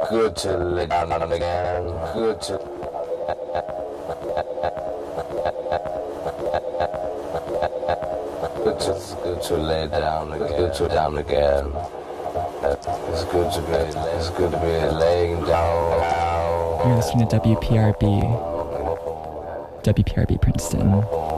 Good to lay down again. Good to lay down again. Good to down again. It's good to be laying down. You're listening to WPRB Princeton.